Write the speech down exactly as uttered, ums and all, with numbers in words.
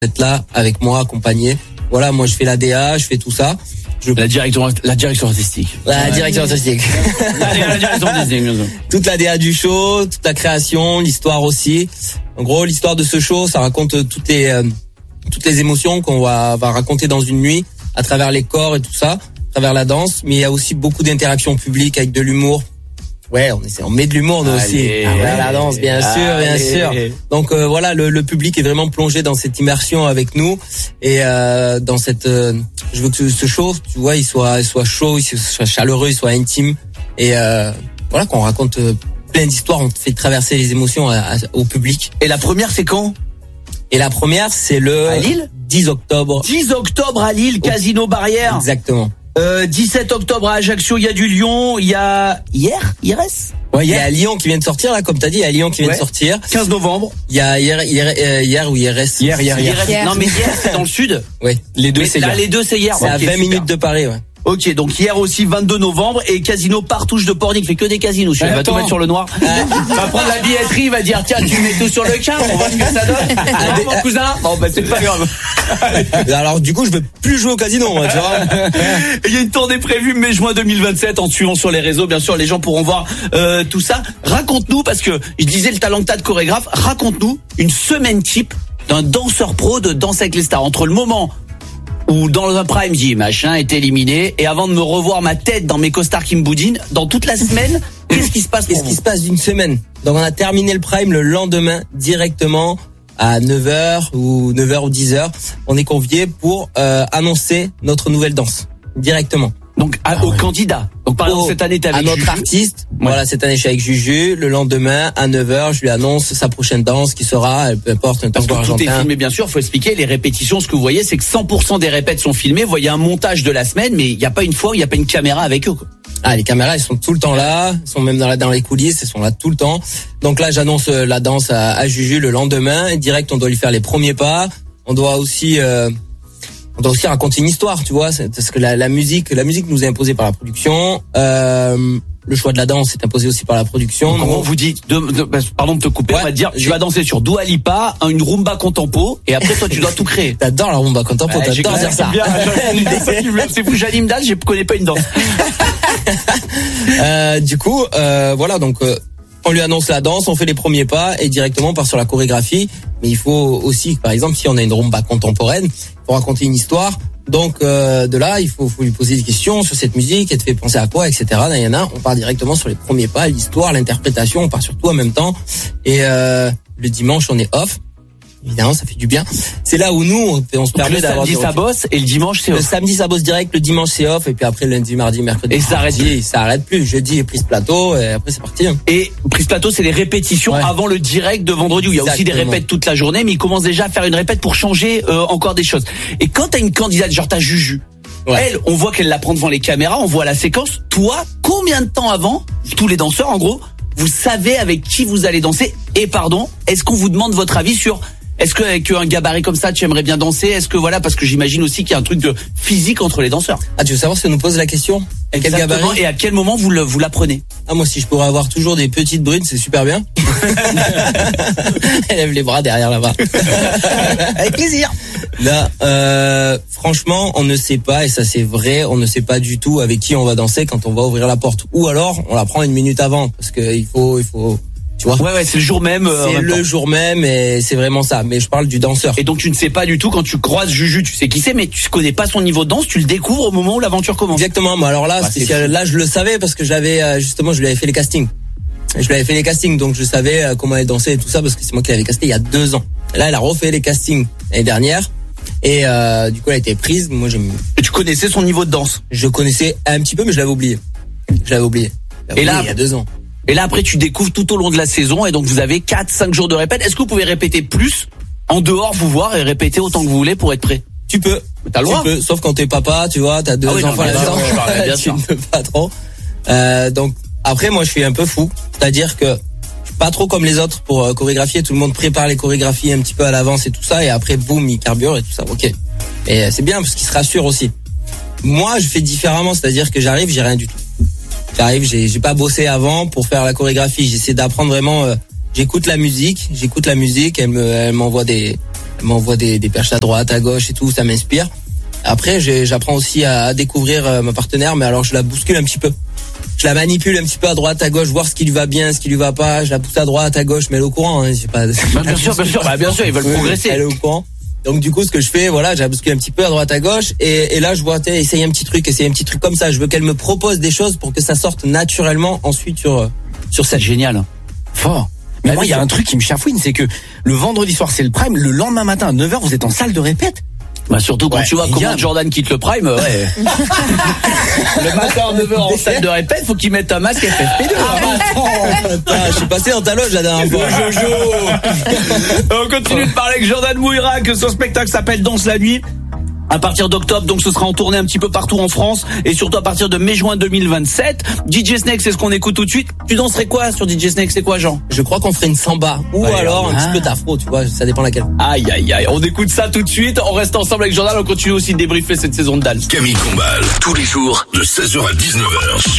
être là avec moi, accompagné. Voilà, moi je fais la D A, je fais tout ça. Je... La direction, la direction artistique. La ouais. direction artistique. La, la direction artistique. Toute la D A du show, toute la création, l'histoire aussi. En gros, l'histoire de ce show, ça raconte toutes les euh, toutes les émotions qu'on va va raconter dans une nuit à travers les corps et tout ça, à travers la danse. Mais il y a aussi beaucoup d'interactions publiques avec de l'humour. Ouais, on essaie, on met de l'humour nous aussi. Ah ouais, la danse, bien sûr, bien sûr. Donc euh, voilà, le, le public est vraiment plongé dans cette immersion avec nous et euh, dans cette. Euh, je veux que ce show, tu vois, il soit, il soit chaud, il soit chaleureux, il soit intime et euh, voilà qu'on raconte euh, plein d'histoires, on fait traverser les émotions à, à, au public. Et la première, c'est quand ? Et la première, c'est le à Lille dix octobre. dix octobre à Lille, Casino Barrière. Exactement. Euh, dix-sept octobre à Ajaccio, il y a du Lyon, il y a hier, I R S. Ouais, il y a Lyon qui vient de sortir là, comme t'as dit, il y a Lyon qui vient ouais. de sortir. quinze novembre. Il y a hier, hier, euh, hier ou I R S. Hier, hier, hier. hier. Non mais hier c'est dans le sud. Oui, les deux mais c'est là, hier. les deux c'est hier. C'est okay, à vingt super. minutes de Paris, ouais. Ok, donc hier aussi vingt-deux novembre et Casino Partouche de Pornic fait que des casinos. Il va tout mettre sur le noir. Il va prendre la billetterie, il va dire tiens tu mets tout sur le quinze, on voit ce que ça donne. Ah, des, mon cousin. Bon bah c'est pas grave. Alors du coup je veux plus jouer au casino, moi, tu vois. Il y a une tournée prévue mai-juin deux mille vingt-sept en suivant sur les réseaux. Bien sûr les gens pourront voir euh, tout ça. Raconte-nous parce que je disais le talent que t'as de chorégraphe. Raconte-nous une semaine type d'un danseur pro de Danse avec les stars entre le moment où dans un prime dit machin est éliminé et avant de me revoir ma tête dans mes costards qui me boudinent, dans toute la semaine, qu'est-ce qui se passe? Qu'est-ce qui se passe d'une semaine? Donc on a terminé le prime le lendemain directement à neuf heures ou neuf heures ou dix heures. On est convié pour euh, annoncer notre nouvelle danse directement. Donc à, ah, au ouais. candidat. Donc par exemple au, cette année t'es avec à notre Juju. artiste. Ouais. Voilà, cette année je suis avec Juju. Le lendemain à neuf heures, je lui annonce sa prochaine danse qui sera, peu importe, un Parce tango que tout argentin. est filmé bien sûr, faut expliquer les répétitions. Ce que vous voyez, c'est que cent pour cent des répètes sont filmées. Vous voyez un montage de la semaine, mais il y a pas une fois où il y a pas une caméra avec eux, quoi. Ah, les caméras, elles sont tout le temps là, elles sont même dans, la, dans les coulisses, elles sont là tout le temps. Donc là, j'annonce la danse à, à Juju le lendemain. Et direct, on doit lui faire les premiers pas. On doit aussi, euh, on doit aussi raconter une histoire, tu vois, parce que la, la musique, la musique nous est imposée par la production. Euh, le choix de la danse est imposé aussi par la production. Donc, on vous dit, de, de, pardon de te couper, ouais, on va te dire, tu vas danser sur Dua Lipa, une rumba contempo, et après toi tu dois tout créer. T'adores la rumba contempo, ouais, t'adores faire ça. Bien, c'est fou, Jalim Dal, je connais pas une danse. euh, du coup, euh, voilà, donc euh, on lui annonce la danse, on fait les premiers pas et directement on part sur la chorégraphie. Mais il faut aussi, par exemple, si on a une rumba contemporaine, il faut raconter une histoire. Donc euh, de là, il faut, faut lui poser des questions sur cette musique, elle te fait penser à quoi, et cetera. Il y en a, on part directement sur les premiers pas, l'histoire, l'interprétation, on part sur tout en même temps. Et euh, le dimanche, on est off. Évidemment, ça fait du bien. C'est là où nous, on, on se permet d'avoir... Le samedi, ça bosse et le dimanche, c'est off. Le samedi, ça bosse direct, le dimanche, c'est off. Et puis après, lundi, mardi, mercredi... Et ça arrête plus. Ça arrête plus. Jeudi, prise plateau, et après, c'est parti. Et prise plateau, c'est les répétitions ouais. avant le direct de vendredi, où il y a Exactement. aussi des répètes toute la journée, mais ils commencent déjà à faire une répète pour changer euh, encore des choses. Et quand t'as une candidate, genre t'as Juju, ouais. elle, on voit qu'elle la prend devant les caméras, on voit la séquence. Toi, combien de temps avant, tous les danseurs, en gros, vous savez avec qui vous allez danser? Et pardon, est-ce qu'on vous demande votre avis sur... Est-ce qu'avec un gabarit comme ça, tu aimerais bien danser? Est-ce que voilà, parce que j'imagine aussi qu'il y a un truc de physique entre les danseurs. Ah, tu veux savoir si on nous pose la question? À quel gabarit? Et à quel moment vous le, vous l'apprenez? Ah, moi, si je pourrais avoir toujours des petites brunes, c'est super bien. Elle lève les bras derrière là-bas. Avec plaisir. Là, euh, franchement, on ne sait pas, et ça c'est vrai, on ne sait pas du tout avec qui on va danser quand on va ouvrir la porte. Ou alors, on la prend une minute avant, parce que il faut, il faut, tu vois. Ouais, ouais, c'est le jour même. Euh, c'est le temps. jour même et c'est vraiment ça. Mais je parle du danseur. Et donc tu ne sais pas du tout quand tu croises Juju, tu sais qui c'est, mais tu connais pas son niveau de danse. Tu le découvres au moment où l'aventure commence. Exactement. Moi, alors là, bah, spécial, là, je le savais parce que j'avais justement, je lui avais fait les castings. Je lui avais fait les castings, donc je savais comment elle dansait et tout ça parce que c'est moi qui l'avais casté il y a deux ans. Et là, elle a refait les castings l'année dernière. Et euh, du coup, elle a été prise. Moi, j'ai. Et tu connaissais son niveau de danse? Je connaissais un petit peu, mais je l'avais oublié. Je l'avais oublié. Je l'avais et oublié là, il y a deux ans. Et là, après, tu découvres tout au long de la saison, et donc vous avez quatre, cinq jours de répète. Est-ce que vous pouvez répéter plus en dehors, vous voir et répéter autant que vous voulez pour être prêt? Tu peux. T'as le droit. Tu peux, sauf quand t'es papa, tu vois, t'as deux ah oui, enfants à la maison. Bien tu sûr. ne peux pas trop. Euh, donc après, moi, je suis un peu fou, c'est-à-dire que je suis pas trop comme les autres pour euh, chorégraphier. Tout le monde prépare les chorégraphies un petit peu à l'avance et tout ça, et après, boum, il carbure et tout ça. Ok. Et euh, c'est bien parce qu'il se rassure aussi. Moi, je fais différemment, c'est-à-dire que j'arrive, j'ai rien du tout. J'arrive, j'ai, j'ai pas bossé avant pour faire la chorégraphie. J'essaie d'apprendre vraiment. Euh, j'écoute la musique, j'écoute la musique. Elle me, elle m'envoie des, Elle m'envoie des, des perches à droite, à gauche et tout, ça m'inspire. Après, j'ai, j'apprends aussi à, à découvrir euh, ma partenaire, mais alors je la bouscule un petit peu. Je la manipule un petit peu à droite, à gauche, voir ce qui lui va bien, ce qui lui va pas. Je la pousse à droite, à gauche, mais elle est au courant. Hein, j'ai pas. Bah, bien sûr, bien sûr, bah, bien sûr, ils veulent oui, progresser. Elle est au courant. Donc du coup, ce que je fais, voilà, je la bouscule un petit peu à droite, à gauche, et, et là, je vois, essayer un petit truc, essayer un petit truc comme ça. Je veux qu'elle me propose des choses pour que ça sorte naturellement ensuite sur sur cette. Génial, fort. Mais bah, moi, il y a un truc qui me chafouine, c'est que le vendredi soir, c'est le prime. Le lendemain matin à neuf heures, vous êtes en salle de répète. Bah surtout quand ouais, tu vois comment Jordan quitte le prime, ouais. Le matin à neuf heures en salle de répète, faut qu'il mette un masque F F P deux. Ah bah attends, attends, je suis passé dans ta loge la dernière fois. Jojo. On continue de parler avec Jordan Mouira, que son spectacle s'appelle Danse la nuit. À partir d'octobre, donc ce sera en tournée un petit peu partout en France et surtout à partir de mai-juin deux mille vingt-sept. D J Snake, c'est ce qu'on écoute tout de suite. Tu danserais quoi sur D J Snake? C'est quoi, Jean? Je crois qu'on ferait une samba ou ouais, alors un ah. petit peu d'afro, tu vois, ça dépend laquelle. Aïe aïe aïe, on écoute ça tout de suite. On reste ensemble avec Jordan, on continue aussi de débriefer cette saison de Dals. Camille Combal, tous les jours de seize heures à dix-neuf heures sur